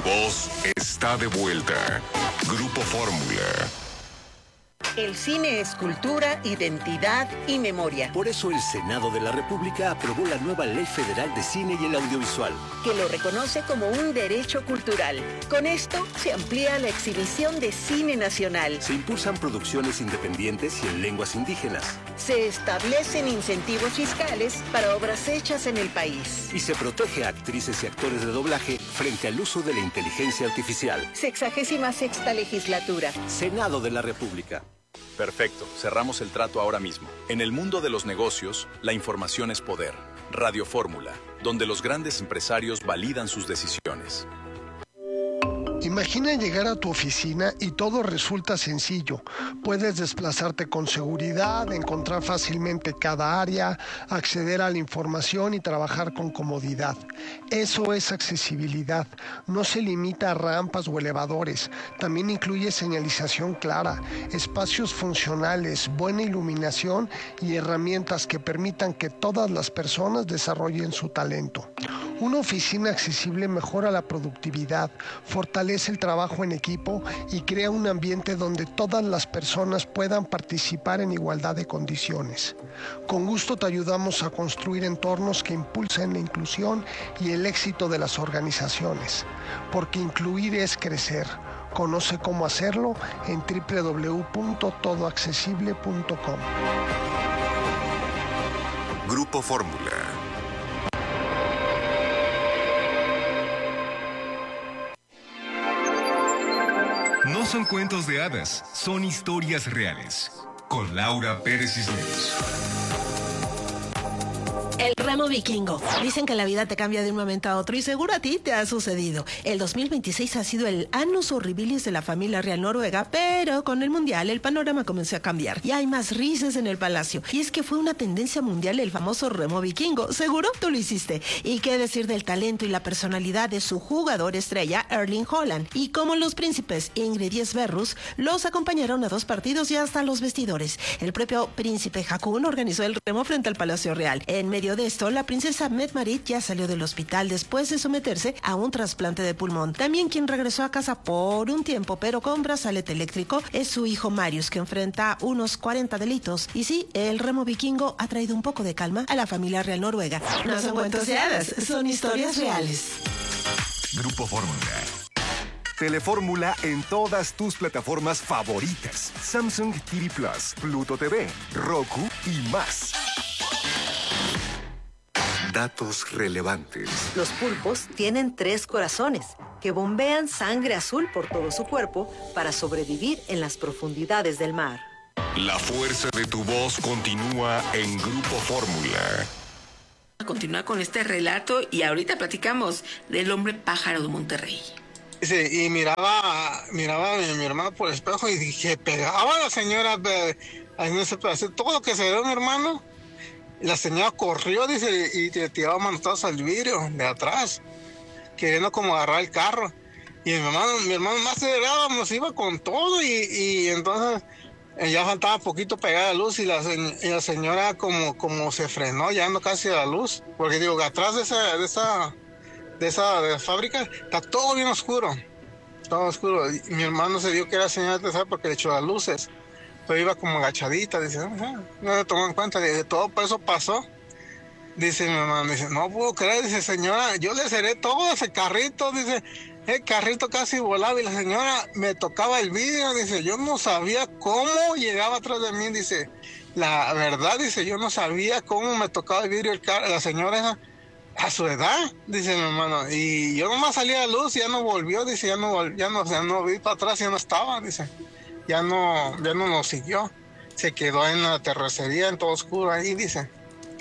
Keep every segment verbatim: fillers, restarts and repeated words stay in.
voz está de vuelta. Grupo Fórmula. El cine es cultura, identidad y memoria. Por eso el Senado de la República aprobó la nueva Ley Federal de Cine y el Audiovisual, que lo reconoce como un derecho cultural. Con esto se amplía la exhibición de cine nacional. Se impulsan producciones independientes y en lenguas indígenas. Se establecen incentivos fiscales para obras hechas en el país. Y se protege a actrices y actores de doblaje frente al uso de la inteligencia artificial. Sexagésima sexta legislatura. Senado de la República. Perfecto, cerramos el trato ahora mismo. En el mundo de los negocios, la información es poder. Radio Fórmula, donde los grandes empresarios validan sus decisiones. Imagina llegar a tu oficina y todo resulta sencillo. Puedes desplazarte con seguridad, encontrar fácilmente cada área, acceder a la información y trabajar con comodidad. Eso es accesibilidad. No se limita a rampas o elevadores. También incluye señalización clara, espacios funcionales, buena iluminación y herramientas que permitan que todas las personas desarrollen su talento. Una oficina accesible mejora la productividad, fortalece el trabajo en equipo y crea un ambiente donde todas las personas puedan participar en igualdad de condiciones. Con gusto te ayudamos a construir entornos que impulsen la inclusión y el éxito de las organizaciones, porque incluir es crecer. Conoce cómo hacerlo en doble u doble u doble u punto todo accesible punto com. Grupo Fórmula. No son cuentos de hadas, son historias reales. Con Laura Pérez Cisneros. El remo vikingo. Dicen que la vida te cambia de un momento a otro y seguro a ti te ha sucedido. El dos mil veintiséis ha sido el annus horribilis de la familia real noruega, pero con el mundial el panorama comenzó a cambiar y hay más risas en el palacio. Y es que fue una tendencia mundial el famoso remo vikingo. Seguro tú lo hiciste. Y qué decir del talento y la personalidad de su jugador estrella, Erling Haaland. Y como los príncipes Ingrid y Sverrus los acompañaron a dos partidos y hasta los vestidores. El propio príncipe Haakon organizó el remo frente al Palacio Real. En medio de esto, la princesa Mette-Marit ya salió del hospital después de someterse a un trasplante de pulmón. También quien regresó a casa por un tiempo, pero con brazalete eléctrico, es su hijo Marius, que enfrenta unos cuarenta delitos. Y sí, el remo vikingo ha traído un poco de calma a la familia real noruega. No son cuentos de hadas, son historias reales. Grupo Fórmula. Telefórmula en todas tus plataformas favoritas. Samsung T V Plus, Pluto T V, Roku y más. Datos relevantes. Los pulpos tienen tres corazones que bombean sangre azul por todo su cuerpo para sobrevivir en las profundidades del mar. La fuerza de tu voz continúa en Grupo Fórmula. Continúa con este relato y ahorita platicamos del hombre pájaro de Monterrey. Sí, y miraba, miraba a mi, mi hermano por el espejo y dije, pegaba a la señora, ahí no se puede hacer todo lo que se ve mi hermano. La señora corrió, dice, y te tiraba manotazos al vidrio de atrás, queriendo como agarrar el carro. Y mi hermano, mi hermano más acelerado, nos iba con todo, y, y entonces eh, ya faltaba poquito pegar la luz, y la, y la señora como, como se frenó, llegando casi a la luz. Porque digo, atrás de esa, de esa, de esa de la fábrica, está todo bien oscuro, todo oscuro. Y mi hermano se dio que era señora de tercera porque le echó las luces. Pero iba como agachadita, dice, no, no me tomó en cuenta, de todo por eso pasó. Dice mi mamá, dice, no puedo creer, dice, señora, yo le cerré todo ese carrito, dice, el carrito casi volaba y la señora me tocaba el vidrio, dice, yo no sabía cómo llegaba atrás de mí, dice, la verdad, dice, yo no sabía cómo me tocaba el vidrio el car la señora esa, a su edad, dice mi hermano, y yo nomás salí a la luz y ya no volvió, dice, ya no, ya no, ya no vi para atrás, ya no estaba, dice. Ya no, ya no nos siguió, se quedó en la terracería, en todo oscuro ahí, dice.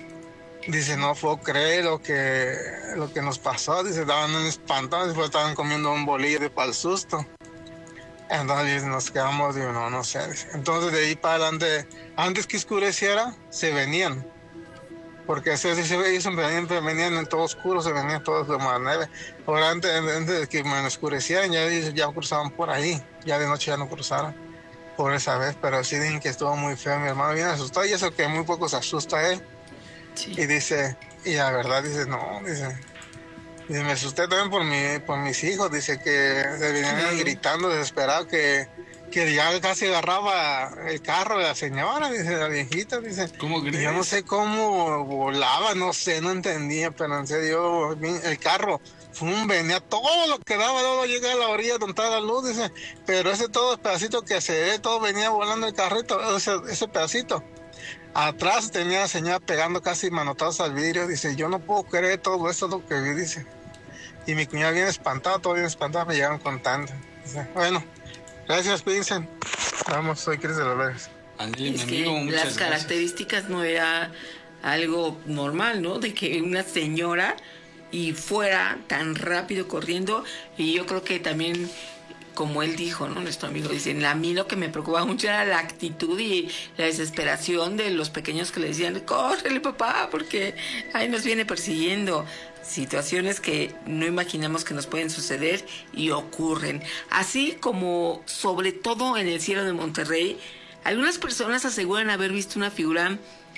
Dice, no puedo creer lo que, lo que nos pasó, dice, estaban espantados, después estaban comiendo un bolillo de para el susto. Entonces nos quedamos, digo, no, no sé. Dice. Entonces de ahí para adelante, antes que oscureciera, se venían. Porque se, se veían, se venían, venían en todo oscuro, se venían todos como la nieve. Ahora antes, antes de que me oscurecieran, ya, ya cruzaban por ahí, ya de noche ya no cruzaron. Por esa vez, pero sí dicen que estuvo muy feo. Mi hermano bien asustado y eso que muy poco se asusta él. Sí. Y dice, y la verdad dice, no, dice, Dice, me asusté también por, mi, por mis hijos, dice que se venían sí. gritando desesperado que, que ya casi agarraba el carro de la señora, dice la viejita, dice. ¿Cómo crees? Yo no sé cómo volaba, no sé, no entendía, pero en serio, el carro, fum, venía todo lo que daba, todo llega a la orilla donde estaba la luz, dice, pero ese todo el pedacito que se ve, todo venía volando el carrito, ese, ese pedacito. Atrás tenía la señora pegando casi manotazos al vidrio, dice, yo no puedo creer todo esto lo que vi, dice. Y mi cuñada bien espantada, todo bien espantada, me llegaron contando. Dice, bueno, gracias, Vincent. Vamos, soy Cris de los Vegas. Andale, es mi que amigo, muchas las gracias. características no era algo normal, ¿no? De que una señora y fuera tan rápido corriendo. Y yo creo que también, como él dijo, ¿no? Nuestro amigo dice, a mí lo que me preocupaba mucho era la actitud y la desesperación de los pequeños que le decían, córrele papá, porque ahí nos viene persiguiendo. Situaciones que no imaginamos que nos pueden suceder y ocurren. Así como, sobre todo en el cielo de Monterrey, algunas personas aseguran haber visto una figura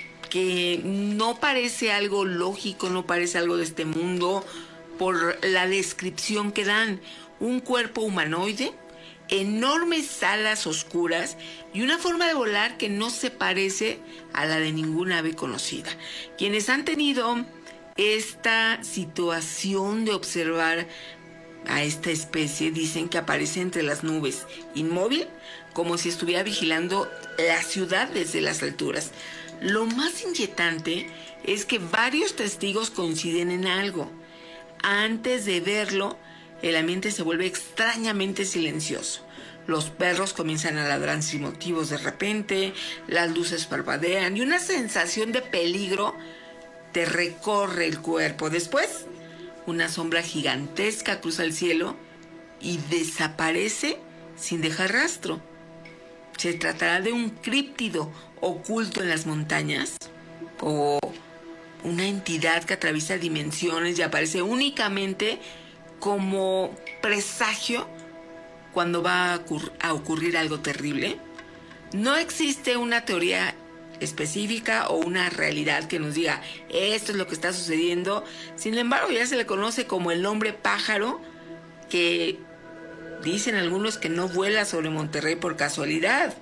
que no parece algo lógico, no parece algo de este mundo, por la descripción que dan. Un cuerpo humanoide, enormes alas oscuras y una forma de volar que no se parece a la de ninguna ave conocida. Quienes han tenido esta situación de observar a esta especie dicen que aparece entre las nubes, inmóvil, como si estuviera vigilando la ciudad desde las alturas. Lo más inquietante es que varios testigos coinciden en algo. Antes de verlo, el ambiente se vuelve extrañamente silencioso. Los perros comienzan a ladrar sin motivos de repente, las luces parpadean y una sensación de peligro te recorre el cuerpo. Después, una sombra gigantesca cruza el cielo y desaparece sin dejar rastro. ¿Se tratará de un críptido oculto en las montañas? ¿O una entidad que atraviesa dimensiones y aparece únicamente como presagio cuando va a, ocurr- a ocurrir algo terrible? No existe una teoría específica o una realidad que nos diga esto es lo que está sucediendo. Sin embargo, ya se le conoce como el hombre pájaro, que dicen algunos que no vuela sobre Monterrey por casualidad,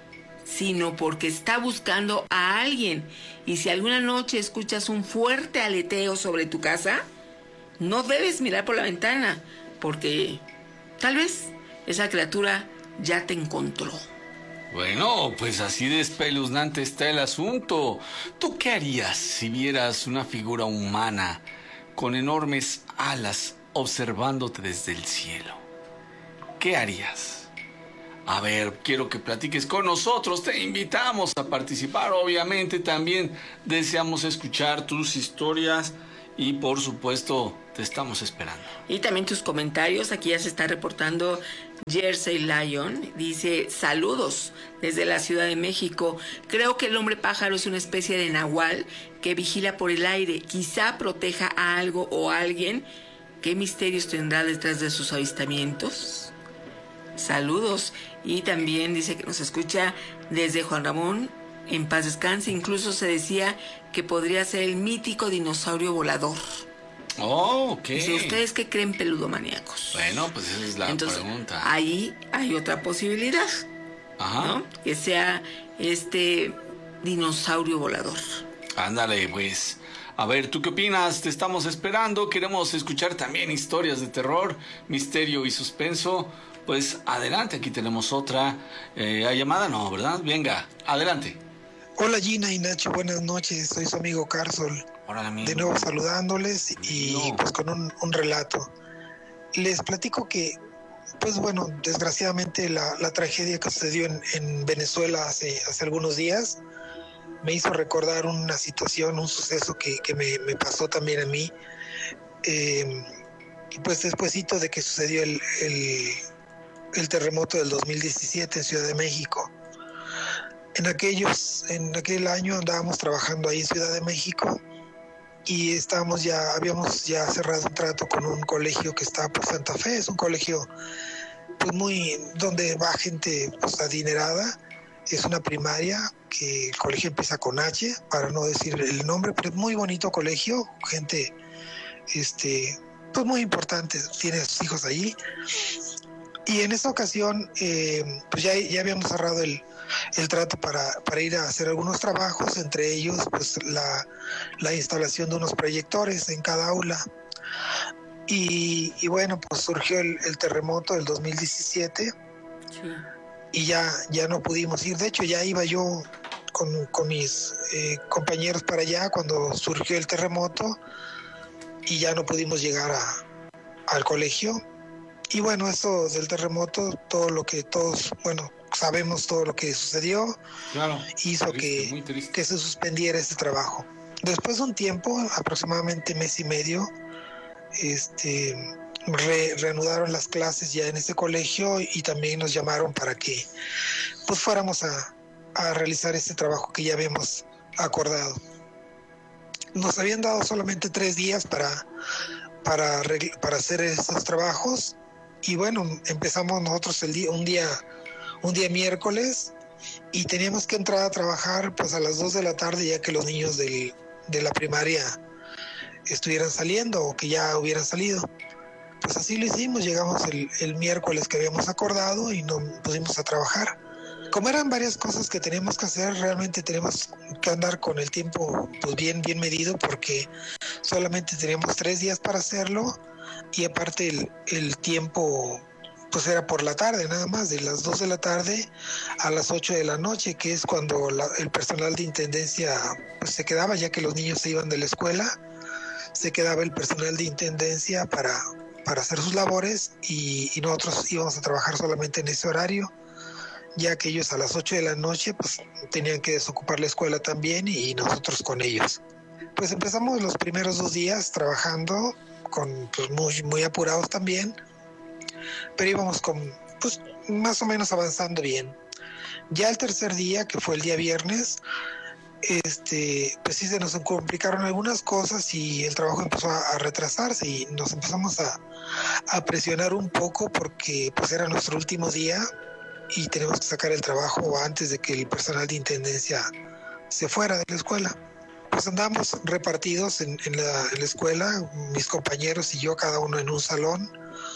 sino porque está buscando a alguien. Y si alguna noche escuchas un fuerte aleteo sobre tu casa, no debes mirar por la ventana, porque tal vez esa criatura ya te encontró. Bueno, pues así de espeluznante está el asunto. ¿Tú qué harías si vieras una figura humana con enormes alas observándote desde el cielo? ¿Qué harías? A ver, quiero que platiques con nosotros. Te invitamos a participar. Obviamente también deseamos escuchar tus historias y por supuesto te estamos esperando. Y también tus comentarios. Aquí ya se está reportando Jersey Lion. Dice, saludos desde la Ciudad de México. Creo que el hombre pájaro es una especie de nahual que vigila por el aire. Quizá proteja a algo o a alguien. ¿Qué misterios tendrá detrás de sus avistamientos? Saludos. Y también dice que nos escucha desde Juan Ramón, en paz descanse. Incluso se decía que podría ser el mítico dinosaurio volador. Oh, ok. Dice, ¿ustedes qué creen, peludomaníacos? Bueno, pues esa es la Entonces, pregunta. Ahí hay otra posibilidad. Ajá. ¿No? Que sea este dinosaurio volador. Ándale, pues. A ver, ¿tú qué opinas? Te estamos esperando. Queremos escuchar también historias de terror, misterio y suspenso. Pues adelante, aquí tenemos otra eh, llamada, no, ¿verdad? Venga, adelante. Hola Gina y Nacho, buenas noches, soy su amigo Carsol. Hola, amigo. De nuevo saludándoles y no. pues con un, un relato. Les platico que, pues bueno, desgraciadamente la, la tragedia que sucedió en, en Venezuela hace, hace algunos días me hizo recordar una situación, un suceso que, que me, me pasó también a mí. Eh, y pues despuesito de que sucedió el... el el terremoto del dos mil diecisiete en Ciudad de México. En aquellos, en aquel año andábamos trabajando ahí en Ciudad de México y estábamos ya, habíamos ya cerrado un trato con un colegio que está por Santa Fe. Es un colegio pues muy, donde va gente pues adinerada. Es una primaria que el colegio empieza con H, para no decir el nombre, pero es muy bonito colegio, gente este pues muy importante, tiene a sus hijos ahí. Y en esta ocasión, eh, pues ya, ya habíamos cerrado el, el trato para, para ir a hacer algunos trabajos, entre ellos pues la, la instalación de unos proyectores en cada aula. Y, y bueno, pues surgió el, el terremoto del dos mil diecisiete. Sí. Y ya, ya no pudimos ir. De hecho, ya iba yo con, con mis eh, compañeros para allá cuando surgió el terremoto y ya no pudimos llegar a, al colegio. Y bueno, eso del terremoto, todo lo que todos, bueno, sabemos todo lo que sucedió, claro, hizo triste, que, que se suspendiera este trabajo. Después de un tiempo, aproximadamente mes y medio, este, re, reanudaron las clases ya en este colegio y también nos llamaron para que pues fuéramos a, a realizar este trabajo que ya habíamos acordado. Nos habían dado solamente tres días para, para, para hacer estos trabajos. Y bueno, empezamos nosotros el día, un día, un día miércoles y teníamos que entrar a trabajar pues a las dos de la tarde ya que los niños del, de la primaria estuvieran saliendo o que ya hubieran salido. Pues así lo hicimos, llegamos el, el miércoles que habíamos acordado y nos pusimos a trabajar. Como eran varias cosas que teníamos que hacer, realmente tenemos que andar con el tiempo pues bien, bien medido porque solamente teníamos tres días para hacerlo. Y aparte el, el tiempo pues era por la tarde nada más, de las dos de la tarde a las ocho de la noche, que es cuando la, el personal de intendencia pues se quedaba, ya que los niños se iban de la escuela, se quedaba el personal de intendencia para, para hacer sus labores y, y nosotros íbamos a trabajar solamente en ese horario, ya que ellos a las ocho de la noche pues tenían que desocupar la escuela también y nosotros con ellos. Pues empezamos los primeros dos días trabajando con pues muy, muy apurados también, pero íbamos con pues más o menos avanzando bien. Ya el tercer día, que fue el día viernes, este pues sí se nos complicaron algunas cosas y el trabajo empezó a, a retrasarse y nos empezamos a, a presionar un poco porque pues era nuestro último día y tenemos que sacar el trabajo antes de que el personal de intendencia se fuera de la escuela. Pues andamos repartidos en, en, la, en la escuela, mis compañeros y yo, cada uno en un salón.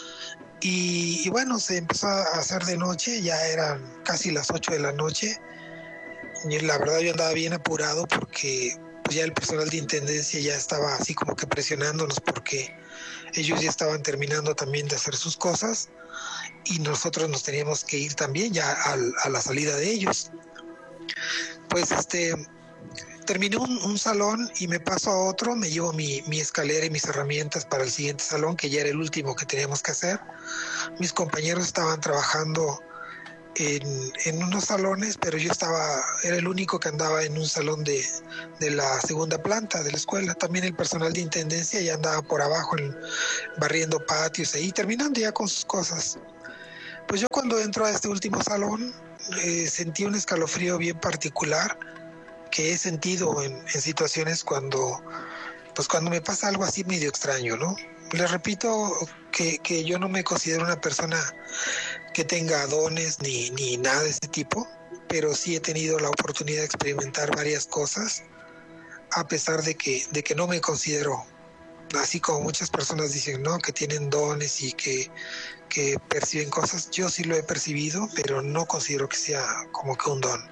Y, y bueno, se empezó a hacer de noche, ya eran casi las ocho de la noche. Y la verdad yo andaba bien apurado porque pues ya el personal de intendencia ya estaba así como que presionándonos porque ellos ya estaban terminando también de hacer sus cosas y nosotros nos teníamos que ir también ya a, a la salida de ellos. Pues este... Terminé un, un salón y me paso a otro, me llevo mi, mi escalera y mis herramientas para el siguiente salón, que ya era el último que teníamos que hacer. Mis compañeros estaban trabajando en, en unos salones, pero yo estaba, era el único que andaba en un salón de, de la segunda planta de la escuela. También el personal de intendencia ya andaba por abajo en, barriendo patios ahí, terminando ya con sus cosas. Pues yo cuando entro a este último salón eh, sentí un escalofrío bien particular que he sentido en, en situaciones cuando, pues cuando me pasa algo así medio extraño, ¿no? Les repito que, que yo no me considero una persona que tenga dones ni, ni nada de ese tipo, pero sí he tenido la oportunidad de experimentar varias cosas, a pesar de que, de que no me considero, así como muchas personas dicen, ¿no? Que tienen dones y que, que perciben cosas. Yo sí lo he percibido, pero no considero que sea como que un don.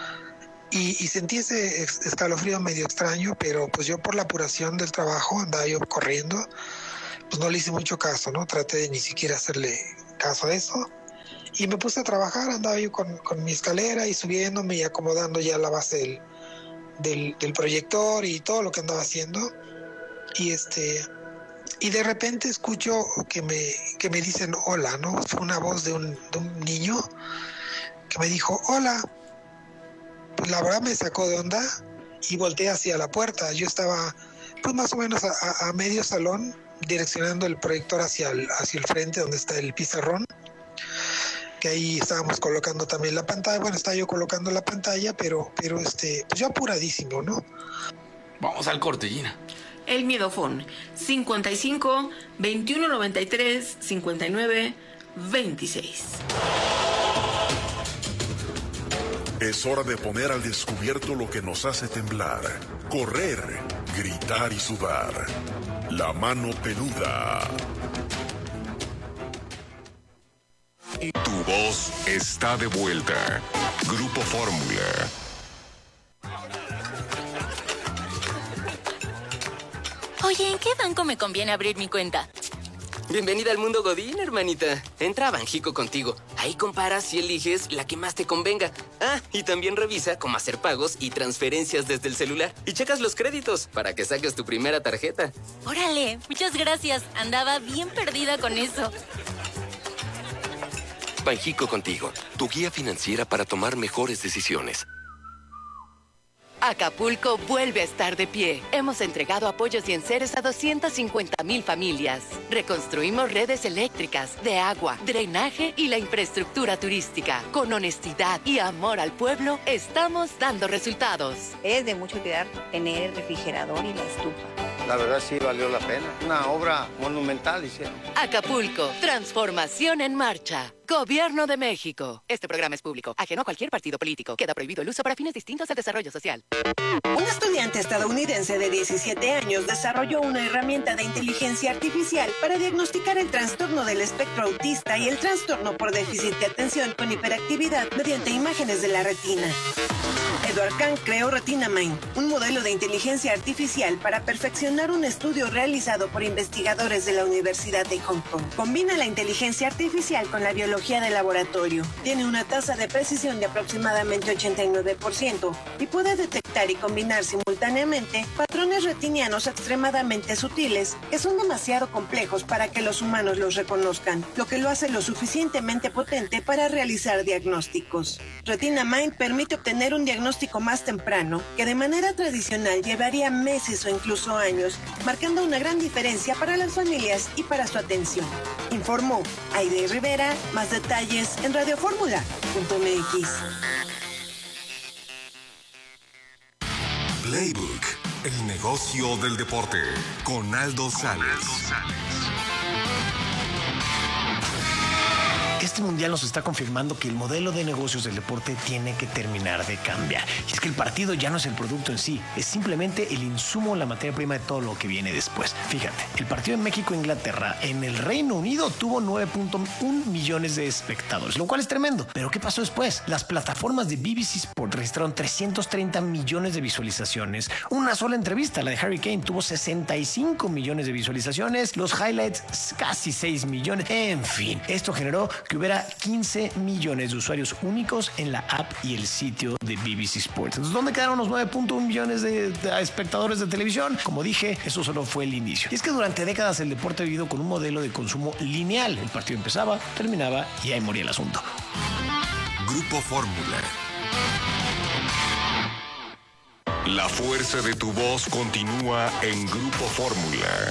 Y, y sentí ese escalofrío medio extraño, pero pues yo por la apuración del trabajo andaba yo corriendo, pues no le hice mucho caso, ¿no? Traté de ni siquiera hacerle caso a eso y me puse a trabajar, andaba yo con, con mi escalera y subiéndome y acomodando ya la base del, del, del proyector y todo lo que andaba haciendo y este y de repente escucho que me, que me dicen hola, ¿no? Fue una voz de un, de un niño que me dijo hola. Pues la verdad me sacó de onda y volteé hacia la puerta. Yo estaba pues más o menos a, a, a medio salón direccionando el proyector hacia el, hacia el frente donde está el pizarrón, que ahí estábamos colocando también la pantalla. Bueno, estaba yo colocando la pantalla, pero, pero este, pues yo apuradísimo, ¿no? Vamos al corte, Gina. El Miedofón, cincuenta y cinco, veintiuno noventa y tres, cincuenta y nueve, veintiséis. Es hora de poner al descubierto lo que nos hace temblar, correr, gritar y sudar. La mano peluda. Tu voz está de vuelta. Grupo Fórmula. Oye, ¿en qué banco me conviene abrir mi cuenta? Bienvenida al mundo Godín, hermanita. Entra a Banjico contigo. Ahí comparas y eliges la que más te convenga. Ah, y también revisa cómo hacer pagos y transferencias desde el celular. Y checas los créditos para que saques tu primera tarjeta. Órale, muchas gracias. Andaba bien perdida con eso. Banjico contigo, tu guía financiera para tomar mejores decisiones. Acapulco vuelve a estar de pie. Hemos entregado apoyos y enseres a doscientas cincuenta mil familias. Reconstruimos redes eléctricas, de agua, drenaje y la infraestructura turística. Con honestidad y amor al pueblo, estamos dando resultados. Es de mucho cuidar tener el refrigerador y la estufa. La verdad sí valió la pena. Una obra monumental hicieron. Acapulco, transformación en marcha. Gobierno de México. Este programa es público, ajeno a cualquier partido político. Queda prohibido el uso para fines distintos al desarrollo social. Un estudiante estadounidense de diecisiete años desarrolló una herramienta de inteligencia artificial para diagnosticar el trastorno del espectro autista y el trastorno por déficit de atención con hiperactividad mediante imágenes de la retina. Edward Kang creó Retina Mind, un modelo de inteligencia artificial para perfeccionar un estudio realizado por investigadores de la Universidad de Hong Kong. Combina la inteligencia artificial con la biología de laboratorio. Tiene una tasa de precisión de aproximadamente ochenta y nueve por ciento y puede detectar y combinar simultáneamente patrones retinianos extremadamente sutiles que son demasiado complejos para que los humanos los reconozcan, lo que lo hace lo suficientemente potente para realizar diagnósticos. Retina Mind permite obtener un diagnóstico más temprano, que de manera tradicional llevaría meses o incluso años, marcando una gran diferencia para las familias y para su atención. Informó Aide Rivera. Más detalles en radiofórmula punto m x. Playbook, el negocio del deporte, con Aldo Sales. Este mundial nos está confirmando que el modelo de negocios del deporte tiene que terminar de cambiar. Y es que el partido ya no es el producto en sí, es simplemente el insumo, la materia prima de todo lo que viene después. Fíjate, el partido en México-Inglaterra en el Reino Unido tuvo nueve punto uno millones de espectadores, lo cual es tremendo. Pero ¿qué pasó después? Las plataformas de B B C Sport registraron trescientos treinta millones de visualizaciones. Una sola entrevista, la de Harry Kane, tuvo sesenta y cinco millones de visualizaciones. Los highlights, casi seis millones. En fin, esto generó que hubiera quince millones de usuarios únicos en la app y el sitio de B B C Sports. Entonces, ¿dónde quedaron los nueve punto uno millones de, de espectadores de televisión? Como dije, eso solo fue el inicio. Y es que durante décadas el deporte ha vivido con un modelo de consumo lineal. El partido empezaba, terminaba y ahí moría el asunto. Grupo Fórmula. La fuerza de tu voz continúa en Grupo Fórmula.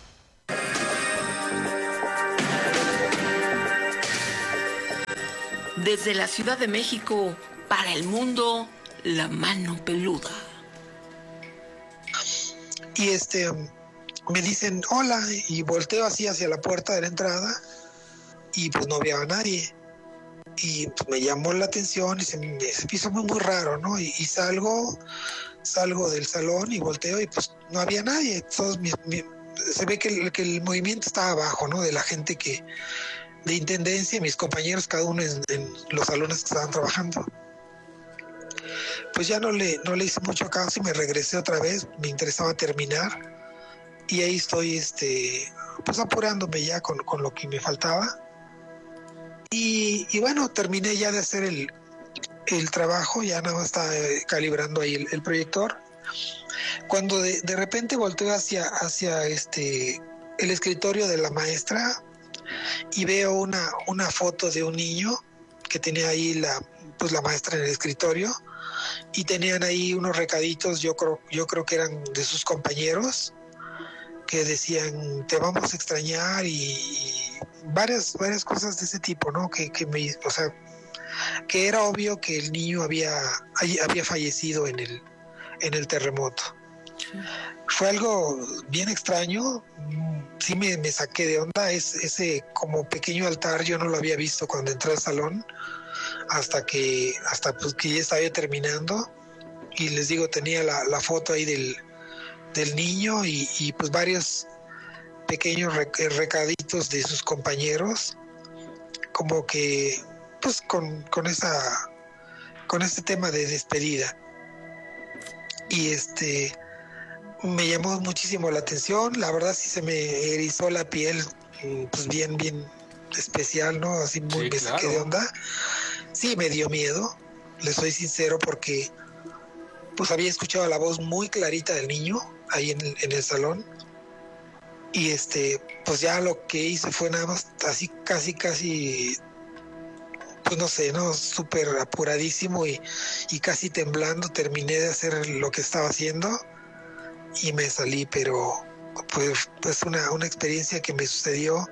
Desde la Ciudad de México, para el mundo, la mano peluda. Y este, me dicen hola y volteo así hacia la puerta de la entrada y pues no había a nadie. Y pues me llamó la atención y se me, se me hizo muy, muy raro, ¿no? Y, y salgo, salgo del salón y volteo y pues no había nadie. Todos mis, mis, se ve que el, que el movimiento estaba abajo, ¿no? De la gente que... de intendencia, mis compañeros, cada uno en, en los salones que estaban trabajando. Pues ya no le, no le hice mucho caso y me regresé otra vez, me interesaba terminar y ahí estoy este, pues apurándome ya con, con lo que me faltaba y, y bueno, terminé ya de hacer el, el trabajo, ya nada más estaba calibrando ahí el, el proyector, cuando de, de repente volteo hacia, hacia este, el escritorio de la maestra y veo una, una foto de un niño que tenía ahí la, pues la maestra en el escritorio y tenían ahí unos recaditos, yo creo, yo creo que eran de sus compañeros que decían te vamos a extrañar y, y varias, varias cosas de ese tipo, ¿no? Que, que me, o sea, que era obvio que el niño había, había fallecido en el, en el terremoto. Sí. Fue algo bien extraño, sí me, me saqué de onda, es, ese como pequeño altar yo no lo había visto cuando entré al salón, hasta que hasta pues que ya estaba terminando, y les digo, tenía la, la foto ahí del, del niño y, y pues varios, pequeños recaditos de sus compañeros, como que pues con, con esa con este tema de despedida. Y este me llamó muchísimo la atención, la verdad sí se me erizó la piel, pues bien, bien especial, ¿no? Así muy Sí, me claro. saqué de onda. Sí, me dio miedo, les soy sincero, porque pues había escuchado la voz muy clarita del niño ahí en el, en el salón. Y este, pues ya lo que hice fue nada más así casi, casi, pues no sé, ¿no? Súper apuradísimo y, y casi temblando terminé de hacer lo que estaba haciendo y me salí, pero pues, pues una, una experiencia que me sucedió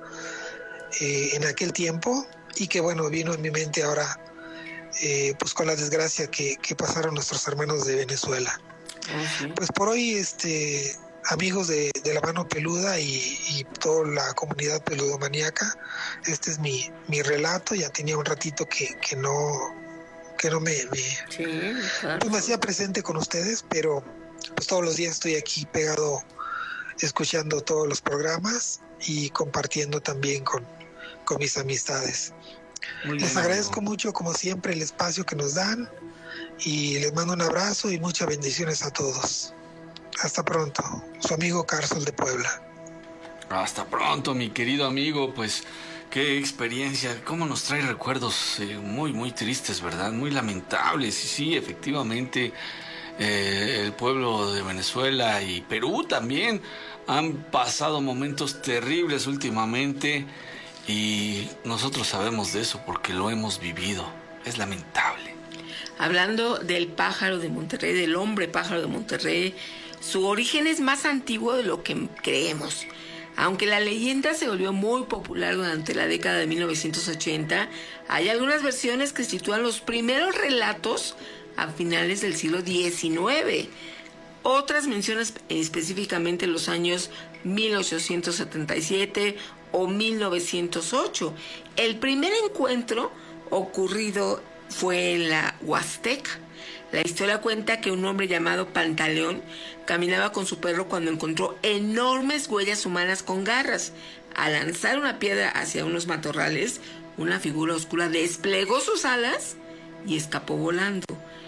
eh, en aquel tiempo y que bueno, vino en mi mente ahora, eh, pues con la desgracia que, que pasaron nuestros hermanos de Venezuela. Uh-huh. Pues por hoy, este... amigos de, de La Mano Peluda y, y toda la comunidad peludomaníaca, este es mi, mi relato. Ya tenía un ratito que, que no que no me, me, sí, claro. pues me hacía presente con ustedes, pero pues todos los días estoy aquí pegado escuchando todos los programas y compartiendo también con, con mis amistades. Muy les bien, agradezco amigo. mucho como siempre el espacio que nos dan y les mando un abrazo y muchas bendiciones a todos. Hasta pronto, su amigo Carson de Puebla. Hasta pronto, mi querido amigo. Pues qué experiencia, cómo nos trae recuerdos eh, muy, muy tristes, ¿verdad? Muy lamentables. Y sí, efectivamente, eh, el pueblo de Venezuela y Perú también han pasado momentos terribles últimamente y nosotros sabemos de eso porque lo hemos vivido. Es lamentable. Hablando del pájaro de Monterrey, del hombre pájaro de Monterrey, su origen es más antiguo de lo que creemos. Aunque la leyenda se volvió muy popular durante la década de mil novecientos ochenta, hay algunas versiones que sitúan los primeros relatos a finales del siglo diecinueve. Otras mencionan específicamente los años mil ochocientos setenta y siete o mil novecientos ocho. El primer encuentro ocurrido fue en la Huasteca. La historia cuenta que un hombre llamado Pantaleón caminaba con su perro cuando encontró enormes huellas humanas con garras. Al lanzar una piedra hacia unos matorrales, una figura oscura desplegó sus alas y escapó volando.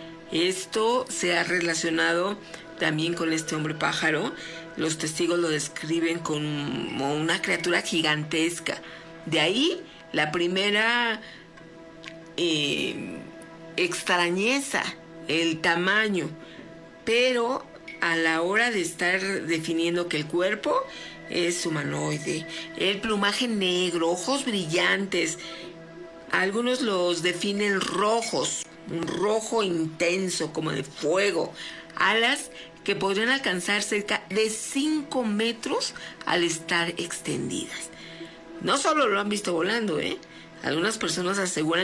Esto se ha relacionado también con este hombre pájaro. Los testigos lo describen como una criatura gigantesca. De ahí la primera eh, extrañeza, el tamaño, pero a la hora de estar definiendo que el cuerpo es humanoide, el plumaje negro, ojos brillantes, algunos los definen rojos, un rojo intenso como de fuego, alas que podrían alcanzar cerca de cinco metros al estar extendidas. No solo lo han visto volando, ¿eh? Algunas personas aseguran